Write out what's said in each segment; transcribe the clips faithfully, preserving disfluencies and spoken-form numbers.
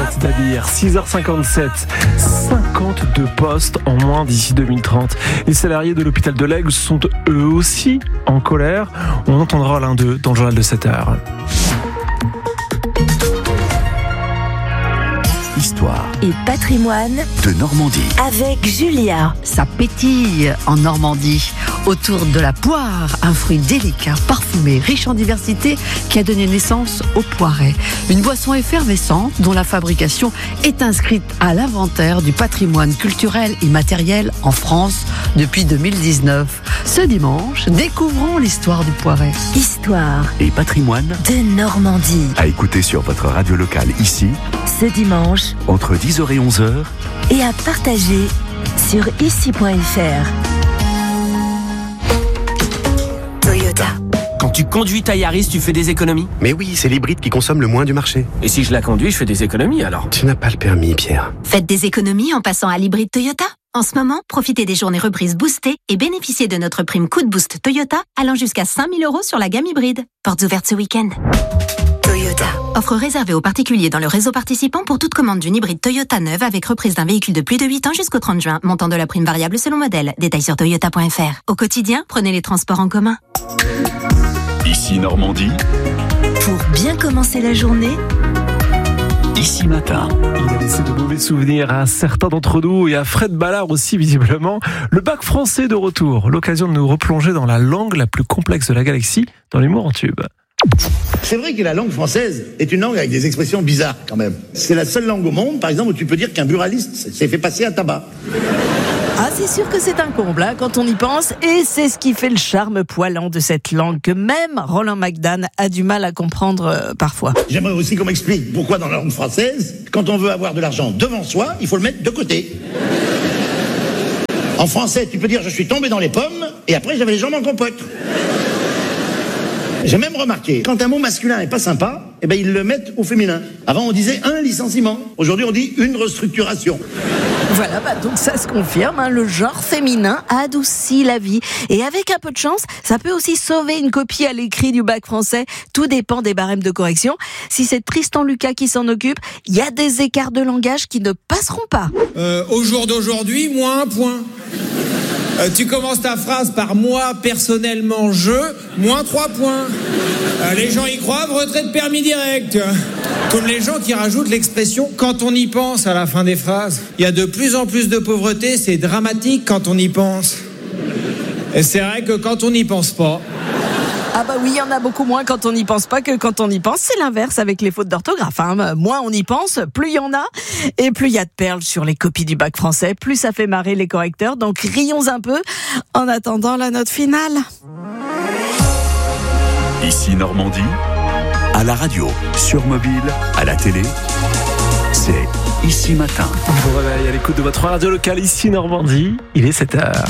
c'est-à-dire six heures cinquante-sept, cinquante-deux postes en moins d'ici deux mille trente. Les salariés de l'hôpital de l'Aigle sont eux aussi en colère. On entendra l'un d'eux dans le journal de sept heures. Histoire et patrimoine de Normandie. Avec Julia. Ça pétille en Normandie. Autour de la poire, un fruit délicat, parfumé, riche en diversité qui a donné naissance au poiret. Une boisson effervescente dont la fabrication est inscrite à l'inventaire du patrimoine culturel immatériel en France depuis deux mille dix-neuf. Ce dimanche, découvrons l'histoire du poiret. Histoire et patrimoine de Normandie. À écouter sur votre radio locale ici, ce dimanche, entre dix heures et onze heures, et à partager sur ici point f r. Toyota. Quand tu conduis ta Yaris, tu fais des économies? Mais oui, c'est l'hybride qui consomme le moins du marché. Et si je la conduis, je fais des économies alors? Tu n'as pas le permis, Pierre. Faites des économies en passant à l'hybride Toyota. En ce moment, profitez des journées reprises boostées et bénéficiez de notre prime coup de boost Toyota allant jusqu'à cinq mille euros sur la gamme hybride. Portes ouvertes ce week-end. Toyota. Offre réservée aux particuliers dans le réseau participant pour toute commande d'une hybride Toyota neuve avec reprise d'un véhicule de plus de huit ans jusqu'au trente juin. Montant de la prime variable selon modèle. Détails sur toyota point f r. Au quotidien, prenez les transports en commun. Ici Normandie. Pour bien commencer la journée, Ici Matin. Il a laissé de mauvais souvenirs à certains d'entre nous et à Fred Ballard aussi visiblement. Le bac français de retour, l'occasion de nous replonger dans la langue la plus complexe de la galaxie, dans l'humour en tube. C'est vrai que la langue française est une langue avec des expressions bizarres quand même. C'est la seule langue au monde, par exemple, où tu peux dire qu'un buraliste s'est fait passer à tabac. Ah, c'est sûr que c'est un comble hein, quand on y pense, et c'est ce qui fait le charme poilant de cette langue que même Roland McDan a du mal à comprendre euh, parfois. J'aimerais aussi qu'on m'explique pourquoi dans la langue française, quand on veut avoir de l'argent devant soi, il faut le mettre de côté. En français, tu peux dire je suis tombé dans les pommes, et après j'avais les jambes en compote. J'ai même remarqué, quand un mot masculin est pas sympa, eh ben ils le mettent au féminin. Avant on disait un licenciement, aujourd'hui on dit une restructuration. Voilà, bah donc ça se confirme, hein, le genre féminin adoucit la vie. Et avec un peu de chance, ça peut aussi sauver une copie à l'écrit du bac français. Tout dépend des barèmes de correction. Si c'est Tristan Lucas qui s'en occupe, il y a des écarts de langage qui ne passeront pas. Euh, au jour d'aujourd'hui, moins un point. Euh, tu commences ta phrase par moi, personnellement, je, moins trois points. Euh, les gens y croient, retrait de permis direct. Comme les gens qui rajoutent l'expression « quand on y pense » à la fin des phrases. Il y a de plus en plus de pauvreté, c'est dramatique quand on y pense. Et c'est vrai que quand on n'y pense pas... Ah bah oui, il y en a beaucoup moins quand on n'y pense pas que quand on y pense. C'est l'inverse avec les fautes d'orthographe. Hein. Moins on y pense, plus il y en a. Et plus il y a de perles sur les copies du bac français, plus ça fait marrer les correcteurs. Donc rions un peu en attendant la note finale. Ici Normandie, à la radio, sur mobile, à la télé, c'est Ici Matin. Bon réveil à l'écoute de votre radio locale Ici Normandie, il est sept heures.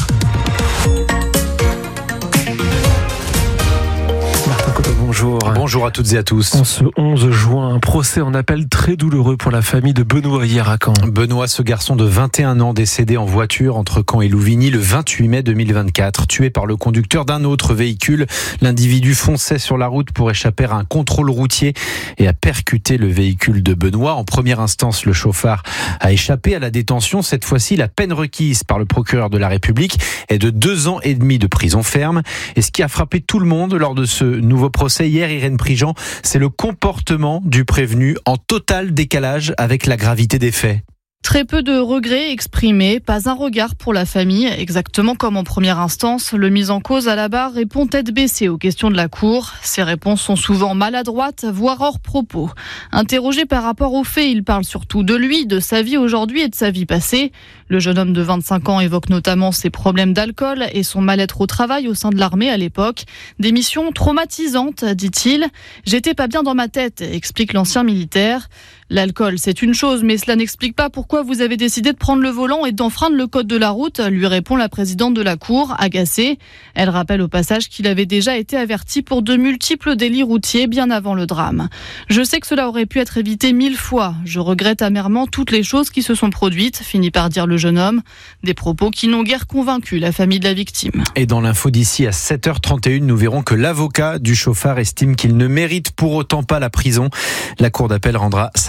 Bonjour. Bonjour à toutes et à tous. En ce onze juin, un procès en appel très douloureux pour la famille de Benoît hier à Caen. Benoît, ce garçon de vingt et un ans décédé en voiture entre Caen et Louvigny le vingt-huit mai deux mille vingt-quatre, tué par le conducteur d'un autre véhicule. L'individu fonçait sur la route pour échapper à un contrôle routier et a percuté le véhicule de Benoît. En première instance, le chauffard a échappé à la détention. Cette fois-ci, la peine requise par le procureur de la République est de deux ans et demi de prison ferme. Et ce qui a frappé tout le monde lors de ce nouveau procès hier, Irène Prigent, c'est le comportement du prévenu en total décalage avec la gravité des faits. Très peu de regrets exprimés, pas un regard pour la famille. Exactement comme en première instance, le mis en cause à la barre répond tête baissée aux questions de la cour. Ses réponses sont souvent maladroites, voire hors propos. Interrogé par rapport aux faits, il parle surtout de lui, de sa vie aujourd'hui et de sa vie passée. Le jeune homme de vingt-cinq ans évoque notamment ses problèmes d'alcool et son mal-être au travail au sein de l'armée à l'époque. Des missions traumatisantes, dit-il. « J'étais pas bien dans ma tête », explique l'ancien militaire. L'alcool, c'est une chose, mais cela n'explique pas pourquoi vous avez décidé de prendre le volant et d'enfreindre le code de la route, lui répond la présidente de la cour, agacée. Elle rappelle au passage qu'il avait déjà été averti pour de multiples délits routiers bien avant le drame. Je sais que cela aurait pu être évité mille fois. Je regrette amèrement toutes les choses qui se sont produites, finit par dire le jeune homme. Des propos qui n'ont guère convaincu la famille de la victime. Et dans l'info d'ici à sept heures trente et une, nous verrons que l'avocat du chauffard estime qu'il ne mérite pour autant pas la prison. La cour d'appel rendra sa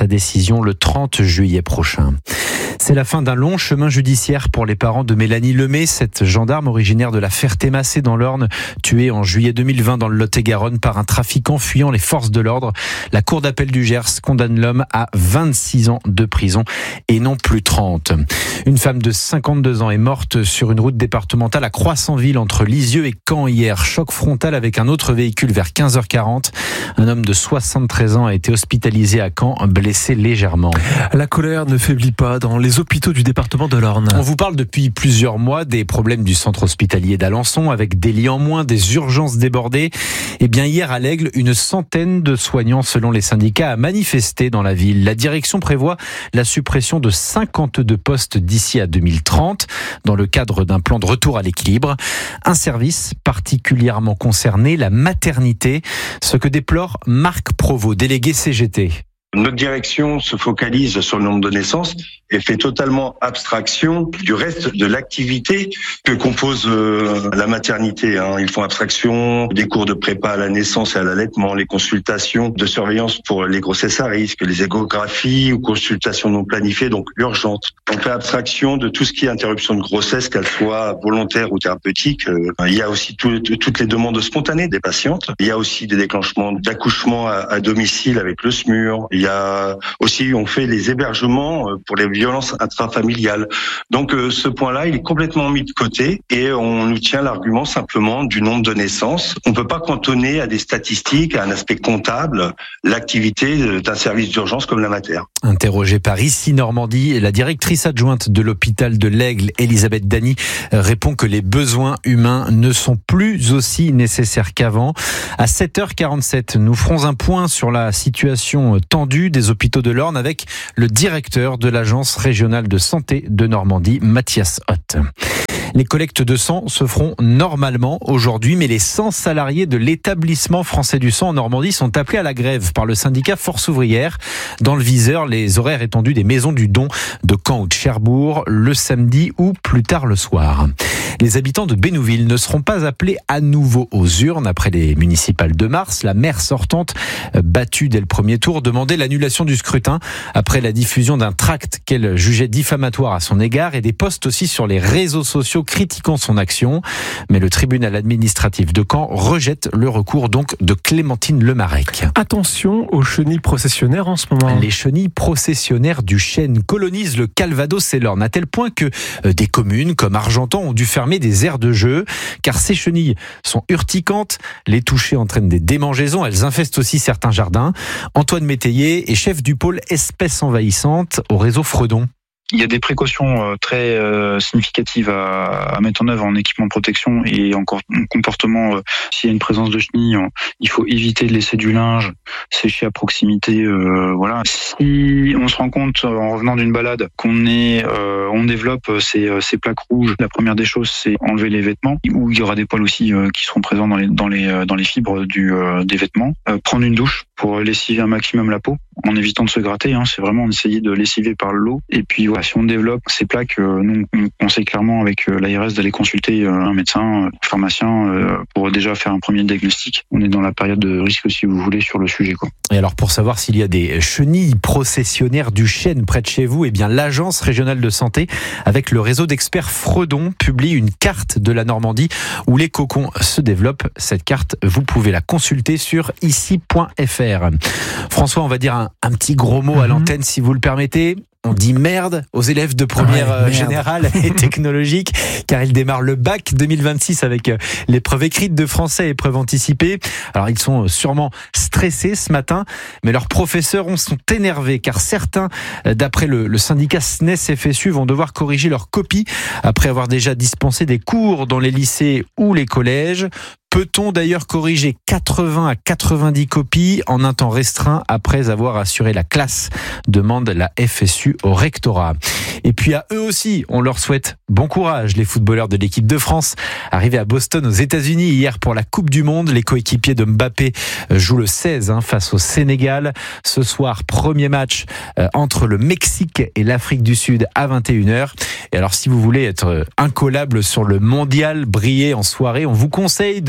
sa décision le trente juillet prochain. C'est la fin d'un long chemin judiciaire pour les parents de Mélanie Lemay, cette gendarme originaire de la Ferté-Massé dans l'Orne, tuée en juillet deux mille vingt dans le Lot-et-Garonne par un trafiquant fuyant les forces de l'ordre. La cour d'appel du Gers condamne l'homme à vingt-six ans de prison et non plus trente. Une femme de cinquante-deux ans est morte sur une route départementale à Croissanville entre Lisieux et Caen hier. Choc frontal avec un autre véhicule vers quinze heures quarante. Un homme de soixante-treize ans a été hospitalisé à Caen, blessé légèrement. La colère ne faiblit pas dans les hôpitaux du département de l'Orne. On vous parle depuis plusieurs mois des problèmes du centre hospitalier d'Alençon avec des lits en moins, des urgences débordées. Et bien hier à l'Aigle, une centaine de soignants selon les syndicats a manifesté dans la ville. La direction prévoit la suppression de cinquante-deux postes d'ici à deux mille trente dans le cadre d'un plan de retour à l'équilibre. Un service particulièrement concerné, la maternité, ce que déplore Marc Provost, délégué C G T. Notre direction se focalise sur le nombre de naissances et fait totalement abstraction du reste de l'activité que compose euh, la maternité. Hein. Ils font abstraction des cours de prépa à la naissance et à l'allaitement, les consultations de surveillance pour les grossesses à risque, les échographies ou consultations non planifiées, donc urgentes. On fait abstraction de tout ce qui est interruption de grossesse, qu'elle soit volontaire ou thérapeutique. Euh, il y a aussi tout, toutes les demandes spontanées des patientes. Il y a aussi des déclenchements d'accouchement à, à domicile avec le S M U R. Il y a aussi, on fait les hébergements pour les violences intrafamiliales. Donc ce point-là, il est complètement mis de côté et on nous tient l'argument simplement du nombre de naissances. On ne peut pas cantonner à des statistiques, à un aspect comptable, l'activité d'un service d'urgence comme la mater. Interrogée par Ici Normandie, la directrice adjointe de l'hôpital de l'Aigle, Elisabeth Dany, répond que les besoins humains ne sont plus aussi nécessaires qu'avant. À sept heures quarante-sept, nous ferons un point sur la situation tendue des hôpitaux de l'Orne avec le directeur de l'agence régionale de santé de Normandie, Mathias Hott. Les collectes de sang se feront normalement aujourd'hui, mais les cent salariés de l'établissement français du sang en Normandie sont appelés à la grève par le syndicat Force ouvrière. Dans le viseur, les horaires étendus des maisons du don de Caen ou de Cherbourg le samedi ou plus tard le soir. Les habitants de Bénouville ne seront pas appelés à nouveau aux urnes après les municipales de mars. La maire sortante, battue dès le premier tour, demandait l'annulation du scrutin après la diffusion d'un tract qu'elle jugeait diffamatoire à son égard et des posts aussi sur les réseaux sociaux critiquant son action. Mais le tribunal administratif de Caen rejette le recours donc de Clémentine Lemarec. Attention aux chenilles processionnaires en ce moment. Les chenilles processionnaires du chêne colonisent le Calvados et l'Orne à tel point que des communes comme Argentan ont dû fermer des aires de jeu car ces chenilles sont urticantes, les toucher entraîne des démangeaisons, elles infestent aussi certains jardins. Antoine Métayer est chef du pôle espèces envahissantes au réseau Fredon. Il y a des précautions très significatives à, à mettre en œuvre en équipement de protection et en comportement. S'il y a une présence de chenilles, il faut éviter de laisser du linge sécher à proximité. Euh, voilà. Si on se rend compte en revenant d'une balade qu'on est, euh, on développe ces, ces plaques rouges, la première des choses, c'est enlever les vêtements. Ou il y aura des poils aussi euh, qui seront présents dans les dans les dans les fibres du euh, des vêtements. Euh, prendre une douche pour lessiver un maximum la peau, en évitant de se gratter. Hein, c'est vraiment essayer de lessiver par l'eau. Et puis voilà, si on développe ces plaques, euh, nous on conseille clairement avec euh, l'A R S d'aller consulter euh, un médecin, euh, pharmacien, euh, pour déjà faire un premier diagnostic. On est dans la période de risque, si vous voulez, sur le sujet, quoi. Et alors pour savoir s'il y a des chenilles processionnaires du chêne près de chez vous, eh bien l'agence régionale de santé avec le réseau d'experts Fredon publie une carte de la Normandie où les cocons se développent. Cette carte, vous pouvez la consulter sur ici point f r. François, on va dire un, un petit gros mot à l'antenne si vous le permettez. On dit merde aux élèves de première ouais, générale et technologique car ils démarrent le bac deux mille vingt-six avec l'épreuve écrite de français et épreuve anticipée. Alors ils sont sûrement stressés ce matin, mais leurs professeurs sont énervés car certains, d'après le, le syndicat S N E S F S U, vont devoir corriger leur copie après avoir déjà dispensé des cours dans les lycées ou les collèges. Peut-on d'ailleurs corriger quatre-vingts à quatre-vingt-dix copies en un temps restreint après avoir assuré la classe ? Demande la F S U au rectorat. Et puis à eux aussi, on leur souhaite bon courage. Les footballeurs de l'équipe de France arrivés à Boston aux États-Unis hier pour la Coupe du Monde. Les coéquipiers de Mbappé jouent le seize hein, face au Sénégal. Ce soir, premier match euh, entre le Mexique et l'Afrique du Sud à vingt et une heures. Et alors si vous voulez être incollable sur le mondial, briller en soirée, on vous conseille de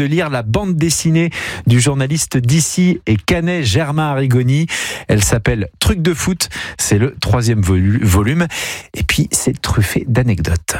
lire la bande dessinée du journaliste d'ici et Canet Germain Arrigoni. Elle s'appelle Truc de foot. C'est le troisième volu- volume. Et puis, c'est truffé d'anecdotes.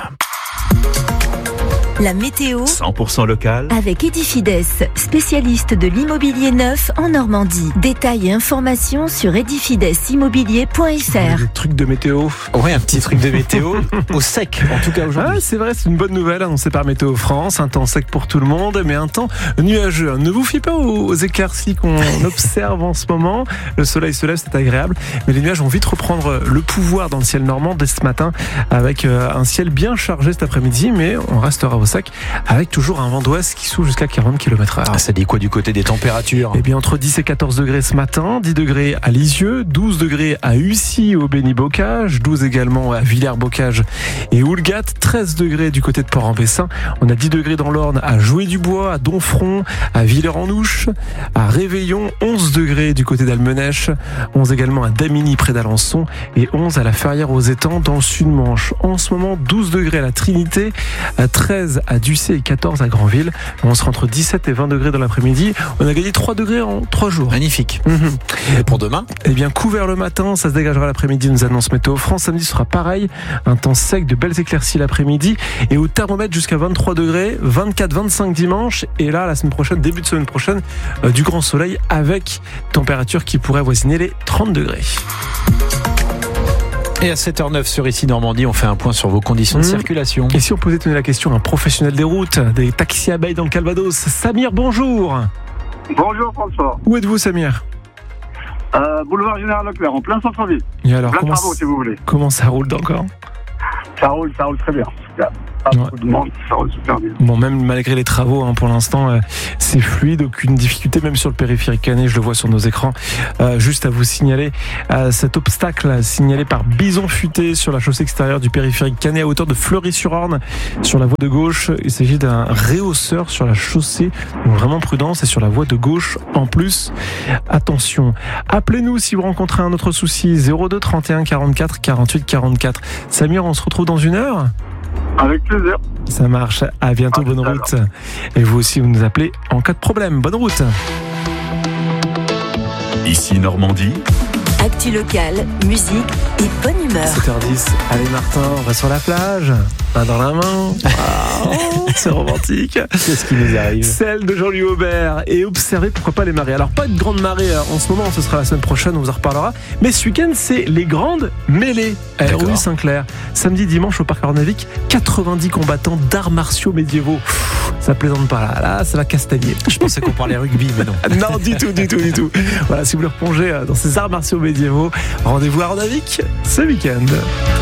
La météo cent pour cent local avec Edifides, spécialiste de l'immobilier neuf en Normandie. Détails et informations sur edifides immobilier point f r. Le truc de météo. Ouais, un petit truc de météo au sec, en tout cas aujourd'hui. Ah, c'est vrai, c'est une bonne nouvelle annoncée par Météo France. Un temps sec pour tout le monde, mais un temps nuageux. Ne vous fiez pas aux éclaircies qu'on observe en ce moment. Le soleil se lève, c'est agréable, mais les nuages vont vite reprendre le pouvoir dans le ciel normand dès ce matin, avec un ciel bien chargé cet après-midi, mais on restera au sec, avec toujours un vent d'ouest qui souffle jusqu'à quarante kilomètres heure. Ah, ça dit quoi du côté des températures ? Eh bien, entre dix et quatorze degrés ce matin, dix degrés à Lisieux, douze degrés à Ussy, au Béni-Bocage, douze également à Villers-Bocage et Houlgat, treize degrés du côté de Port-en-Bessin. On a dix degrés dans l'Orne à Joué-du-Bois, à Donfront, à Villers-en-Ouche, à Réveillon, onze degrés du côté d'Almenèche, onze également à Damigny près d'Alençon et onze à la Ferrière aux Étangs dans le Sud-Manche. En ce moment, douze degrés à la Trinité, à treize à Ducé et quatorze à Granville. On sera entre dix-sept et vingt degrés dans l'après-midi. On a gagné trois degrés en trois jours. Magnifique. Mmh. Et pour demain ? Eh bien, couvert le matin, ça se dégagera l'après-midi, nous annonce Météo France. Samedi sera pareil, un temps sec, de belles éclaircies l'après-midi et au thermomètre jusqu'à vingt-trois degrés, vingt-quatre vingt-cinq dimanche et là, la semaine prochaine, début de semaine prochaine, euh, du grand soleil avec température qui pourrait avoisiner les trente degrés. Et à sept heures neuf sur Ici Normandie, on fait un point sur vos conditions de mmh. circulation. Et si on posait donner la question à un professionnel des routes, des taxis abeilles dans le Calvados, Samir, bonjour. Bonjour François. Où êtes-vous, Samir ? euh, Boulevard Général Leclerc, en plein centre-ville. Et alors, plein comment, travaux, si vous voulez. Comment ça roule encore ? Ça roule, ça roule très bien. Pas beaucoup de monde, ça roule super bien. Bon, même malgré les travaux, hein, pour l'instant, euh, c'est fluide, aucune difficulté, même sur le périphérique Canet, je le vois sur nos écrans. Euh, juste à vous signaler euh, cet obstacle signalé par Bison Futé sur la chaussée extérieure du périphérique Canet à hauteur de Fleury-sur-Orne, sur la voie de gauche. Il s'agit d'un réhausseur sur la chaussée, donc vraiment prudence, et sur la voie de gauche en plus. Attention, appelez-nous si vous rencontrez un autre souci, zéro deux trente et un quarante-quatre quarante-huit quarante-quatre. Samir, on se retrouve dans une heure ? Avec plaisir. Ça marche. À bientôt, à bonne route. Alors. Et vous aussi, vous nous appelez en cas de problème. Bonne route. Ici Normandie. Actu locale, musique et bonne humeur. sept heures dix. Allez Martin, on va sur la plage. Main dans la main. Wow, c'est romantique. Qu'est-ce qui nous arrive ? Celle de Jean-Louis Aubert. Et observez pourquoi pas les marées. Alors pas de grande marée en ce moment, ce sera la semaine prochaine, on vous en reparlera. Mais ce week-end, c'est les grandes mêlées à Hérouville Saint-Clair. Samedi, dimanche au parc Arnavic, quatre-vingt-dix combattants d'arts martiaux médiévaux. Ça plaisante pas là, là ça va castagner. Je pensais qu'on parlait rugby, mais non. Non, du tout, du tout, du tout. Voilà, si vous voulez replonger dans ces arts martiaux médiévaux, rendez-vous à Arnavic ce week-end.